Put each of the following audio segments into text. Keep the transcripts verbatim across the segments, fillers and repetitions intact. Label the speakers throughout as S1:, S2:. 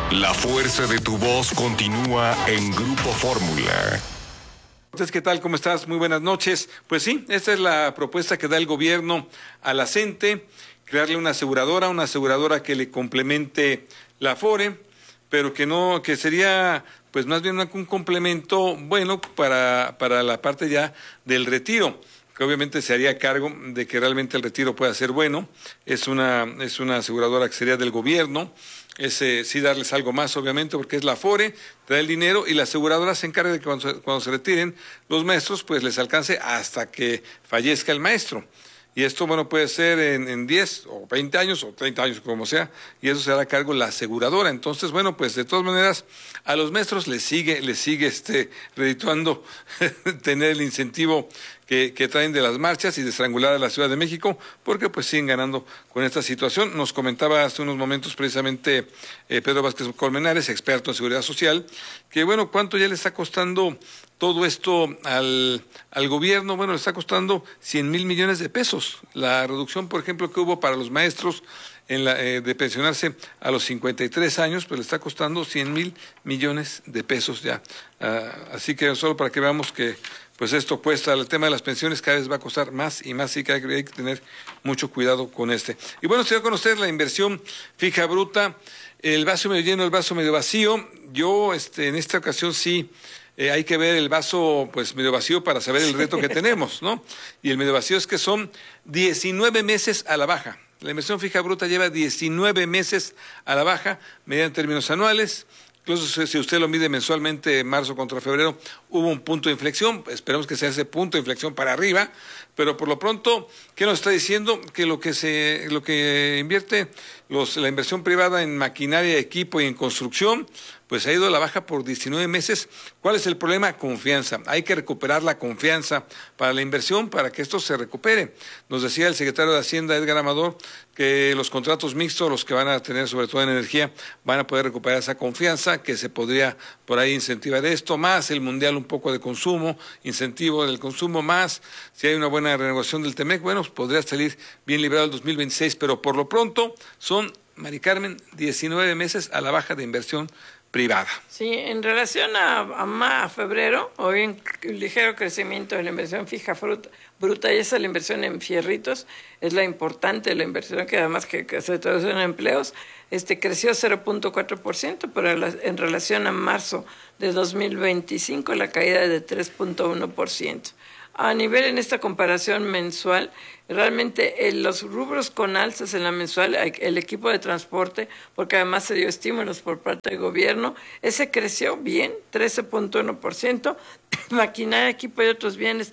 S1: La fuerza de tu voz continúa en Grupo Fórmula.
S2: Entonces, ¿qué tal? ¿Cómo estás? Muy buenas noches. Pues sí, esta es la propuesta que da el gobierno a la CENTE, crearle una aseguradora, una aseguradora que le complemente la Afore, pero que no, que sería pues más bien un complemento bueno para, para la parte ya del retiro, que obviamente se haría cargo de que realmente el retiro pueda ser bueno. Es una, es una aseguradora que sería del gobierno. Es eh, sí darles algo más, obviamente, porque es la Afore, te da el dinero y la aseguradora se encarga de que cuando se, cuando se retiren los maestros, pues les alcance hasta que fallezca el maestro. Y esto, bueno, puede ser en, en diez o veinte años o treinta años, como sea, y eso se hará cargo la aseguradora. Entonces, bueno, pues de todas maneras, a los maestros les sigue, les sigue este, redituando tener el incentivo que, que traen de las marchas y de estrangular a la Ciudad de México, porque pues siguen ganando con esta situación. Nos comentaba hace unos momentos precisamente eh, Pedro Vázquez Colmenares, experto en seguridad social, que bueno, ¿cuánto ya le está costando todo esto al, al gobierno? Bueno, le está costando cien mil millones de pesos. La reducción, por ejemplo, que hubo para los maestros en la, eh, de pensionarse a los cincuenta y tres años, pues le está costando cien mil millones de pesos ya. Uh, así que solo para que veamos que pues esto cuesta, el tema de las pensiones cada vez va a costar más y más, así que hay, hay que tener mucho cuidado con este. Y bueno, se va a conocer la inversión fija bruta, el vaso medio lleno, el vaso medio vacío. Yo este, en esta ocasión sí... Eh, hay que ver el vaso pues medio vacío para saber el reto que tenemos, ¿no? Y el medio vacío es que son diecinueve meses a la baja. La inversión fija bruta lleva diecinueve meses a la baja, medida en términos anuales. Incluso si usted lo mide mensualmente, marzo contra febrero, hubo un punto de inflexión. Esperemos que sea ese punto de inflexión para arriba. Pero por lo pronto, ¿qué nos está diciendo? Que lo que se, lo que invierte los, la inversión privada en maquinaria, equipo y en construcción, pues ha ido a la baja por diecinueve meses. ¿Cuál es el problema? Confianza. Hay que recuperar la confianza para la inversión, para que esto se recupere. Nos decía el secretario de Hacienda, Edgar Amador, que los contratos mixtos, los que van a tener sobre todo en energía, van a poder recuperar esa confianza, que se podría por ahí incentivar esto, más el mundial un poco de consumo, incentivo del consumo, más si hay una buena renegociación del Temec, bueno, pues podría salir bien librado el dos mil veintiséis, pero por lo pronto son, Mari Carmen, diecinueve meses a la baja de inversión privada.
S3: Sí, en relación a, a, a febrero, hoy en ligero crecimiento de la inversión fija fruta, bruta, y esa es la inversión en fierritos, es la importante, la inversión que además que, que se traduce en empleos, este creció cero punto cuatro por ciento, pero en relación a marzo de dos mil veinticinco la caída es de tres punto uno por ciento. A nivel en esta comparación mensual, realmente eh, los rubros con alzas en la mensual, el equipo de transporte, porque además se dio estímulos por parte del gobierno, ese creció bien, trece punto uno por ciento, maquinaria, equipo y otros bienes,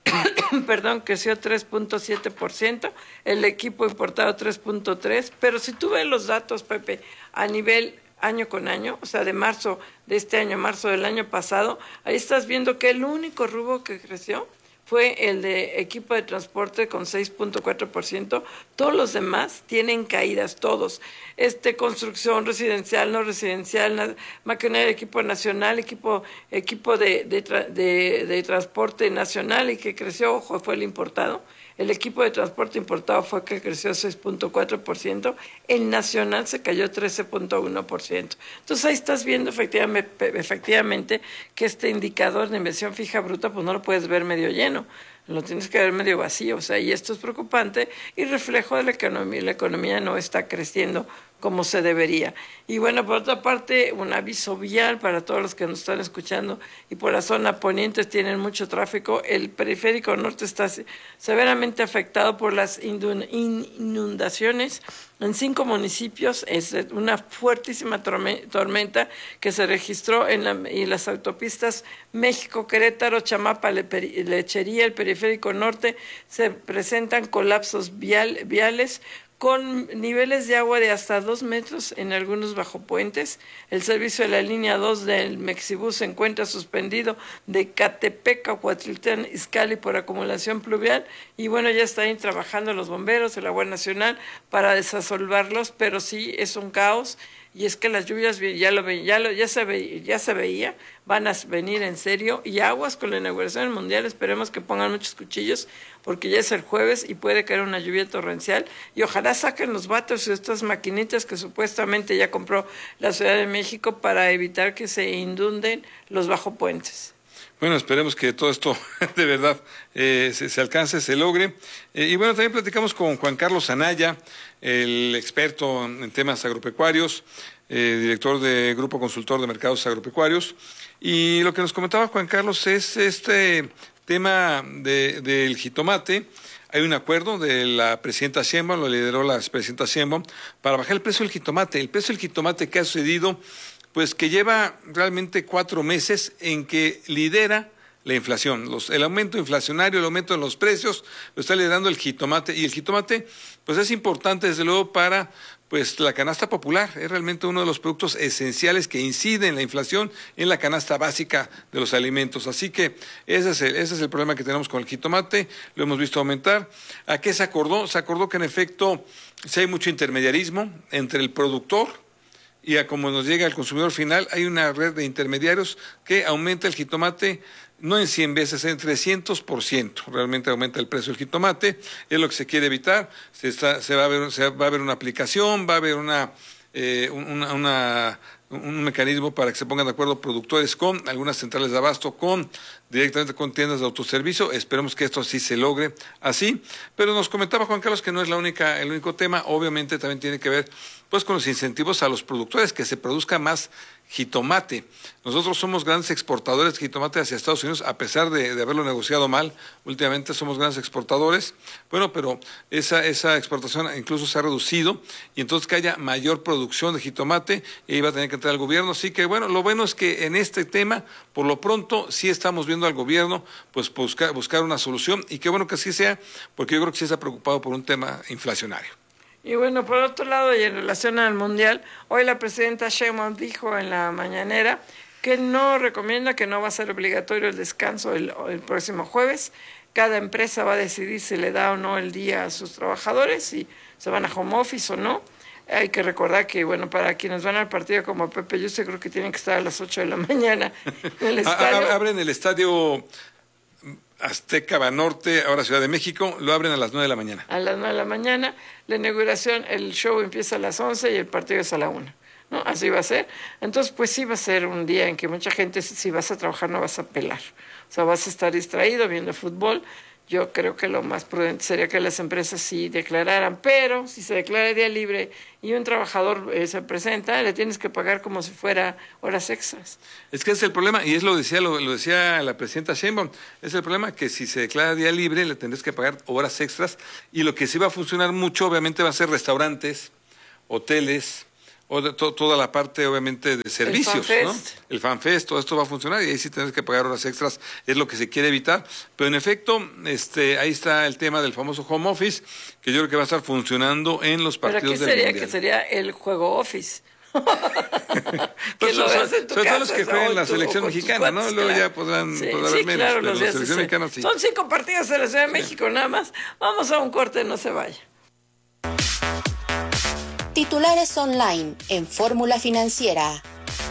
S3: perdón, creció tres punto siete por ciento, el equipo importado tres punto tres por ciento, pero si tú ves los datos, Pepe, a nivel año con año, o sea, de marzo de este año, marzo del año pasado, ahí estás viendo que el único rubro que creció fue el de equipo de transporte con seis punto cuatro por ciento. Todos los demás tienen caídas, todos. Este, construcción residencial, no residencial, maquinaria, equipo nacional, equipo, equipo de, de, de, de transporte nacional y que creció, ojo, fue el importado. El equipo de transporte importado fue que creció seis punto cuatro por ciento, el nacional se cayó trece punto uno por ciento. Entonces ahí estás viendo efectivamente, efectivamente que este indicador de inversión fija bruta pues no lo puedes ver medio lleno, lo tienes que ver medio vacío, o sea, y esto es preocupante y reflejo de la economía, la economía no está creciendo como se debería. Y bueno, por otra parte, un aviso vial para todos los que nos están escuchando y por la zona poniente tienen mucho tráfico. El periférico norte está severamente afectado por las inundaciones en cinco municipios. Es una fuertísima tormenta que se registró en la, y las autopistas México, Querétaro, Chamapa, Lechería, el periférico norte, se presentan colapsos vial, viales con niveles de agua de hasta dos metros en algunos bajopuentes. El servicio de la línea dos del Mexibus se encuentra suspendido de Catepec a Cuautitlán Izcalli por acumulación pluvial y bueno, ya están trabajando los bomberos de la Guardia Nacional para desasolvarlos, pero sí es un caos y es que las lluvias ya lo ve, ya lo ya se ve, ya se veía, van a venir en serio, y aguas con la inauguración del Mundial, esperemos que pongan muchos cuchillos porque ya es el jueves y puede caer una lluvia torrencial, y ojalá saquen los vatos y estas maquinitas que supuestamente ya compró la Ciudad de México para evitar que se inunden los bajopuentes.
S2: Bueno, esperemos que todo esto de verdad eh, se, se alcance, se logre. Eh, y bueno, también platicamos con Juan Carlos Anaya, el experto en temas agropecuarios, eh, director de Grupo Consultor de Mercados Agropecuarios. Y lo que nos comentaba Juan Carlos es este tema de, del jitomate. Hay un acuerdo de la presidenta Sheinbaum, lo lideró la presidenta Sheinbaum, para bajar el precio del jitomate. El precio del jitomate que ha sucedido, pues que lleva realmente cuatro meses en que lidera la inflación. Los, el aumento inflacionario, el aumento en los precios, lo está liderando el jitomate. Y el jitomate, pues es importante desde luego para pues la canasta popular. Es realmente uno de los productos esenciales que inciden en la inflación en la canasta básica de los alimentos. Así que ese es el, ese es el problema que tenemos con el jitomate. Lo hemos visto aumentar. ¿A qué se acordó? Se acordó que en efecto si hay mucho intermediarismo entre el productor y a como nos llega al consumidor final, hay una red de intermediarios que aumenta el jitomate no en cien veces, en trescientos por ciento. Realmente aumenta el precio del jitomate, es lo que se quiere evitar. Se, está, se, va, a ver, se va a ver una aplicación, va a haber una, eh, una, una, un mecanismo para que se pongan de acuerdo productores con algunas centrales de abasto, con directamente con tiendas de autoservicio. Esperemos que esto sí se logre así. Pero nos comentaba Juan Carlos que no es la única, el único tema. Obviamente también tiene que ver pues con los incentivos a los productores, que se produzca más jitomate. Nosotros somos grandes exportadores de jitomate hacia Estados Unidos, a pesar de, de haberlo negociado mal. Últimamente somos grandes exportadores. Bueno, pero esa, esa exportación incluso se ha reducido, y entonces que haya mayor producción de jitomate, y ahí va a tener que entrar el gobierno. Así que bueno, lo bueno es que en este tema, por lo pronto, sí estamos viendo al gobierno pues buscar, buscar una solución, y qué bueno que así sea, porque yo creo que sí está preocupado por un tema inflacionario.
S3: Y bueno, por otro lado, y en relación al Mundial, hoy la presidenta Sheinbaum dijo en la mañanera que no recomienda, que no va a ser obligatorio el descanso el, el próximo jueves. Cada empresa va a decidir si le da o no el día a sus trabajadores, si se van a home office o no. Hay que recordar que, bueno, para quienes van al partido como Pepe Yuste, creo que tienen que estar a las ocho de la mañana en el estadio.
S2: Abren el estadio Azteca Banorte, ahora Ciudad de México, lo abren a las nueve de la mañana.
S3: A las nueve de la mañana, la inauguración, el show empieza a las once y el partido es a la una, ¿no? Así va a ser. Entonces, pues sí va a ser un día en que mucha gente, si vas a trabajar, no vas a pelar. O sea, vas a estar distraído viendo fútbol. Yo creo que lo más prudente sería que las empresas sí declararan, pero si se declara día libre y un trabajador eh, se presenta, le tienes que pagar como si fuera horas extras.
S2: Es que ese es el problema, y es lo decía lo, lo decía la presidenta Sheinbaum, es el problema que si se declara día libre le tendrás que pagar horas extras, y lo que sí va a funcionar mucho obviamente va a ser restaurantes, hoteles, o de to, toda la parte obviamente de servicios,
S3: el
S2: ¿no? El FanFest, todo esto va a funcionar, y ahí sí tienes que pagar horas extras, es lo que se quiere evitar. Pero en efecto, este, ahí está el tema del famoso home office, que yo creo que va a estar funcionando en los partidos del Mundial.
S3: ¿Pero qué sería? Que sería el juego office.
S2: Pues so, so, sobre todo los que juegan la selección mexicana, ¿no? Luego ya podrán,
S3: sí,
S2: podrán
S3: sí,
S2: haber menos,
S3: claro,
S2: pero
S3: los
S2: la
S3: días
S2: selección
S3: sí.
S2: mexicana sí.
S3: Son cinco partidos de la Ciudad de México, sí. Nada más. Vamos a un corte, no se vaya.
S4: Titulares online en Fórmula Financiera.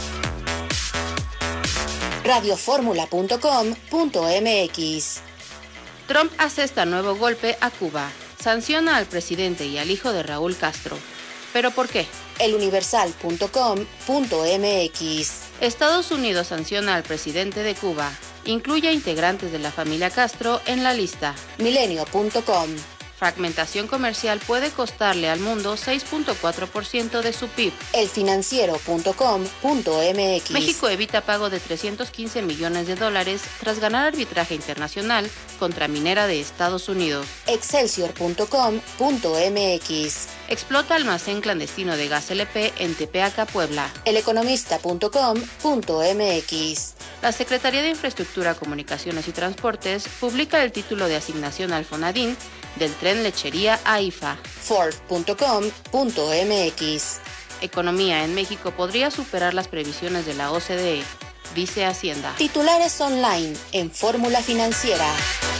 S4: radio fórmula punto com punto m x.
S5: Trump asesta nuevo golpe a Cuba. Sanciona al presidente y al hijo de Raúl Castro. ¿Pero por qué?
S4: el universal punto com punto m x.
S5: Estados Unidos sanciona al presidente de Cuba. Incluye a integrantes de la familia Castro en la lista.
S4: milenio punto com.
S5: Fragmentación comercial puede costarle al mundo seis punto cuatro por ciento de su P I B.
S4: el financiero punto com punto m x.
S5: México evita pago de trescientos quince millones de dólares tras ganar arbitraje internacional contra minera de Estados Unidos.
S4: excelsior punto com punto m x.
S5: Explota almacén clandestino de gas L P en Tepeaca, Puebla.
S4: el economista punto com punto m x.
S5: La Secretaría de Infraestructura, Comunicaciones y Transportes publica el título de asignación al Fonadín del tren Lechería a I F A.
S4: ford punto com punto m x.
S5: Economía en México podría superar las previsiones de la O C D E, dice Hacienda.
S4: Titulares online en Fórmula Financiera.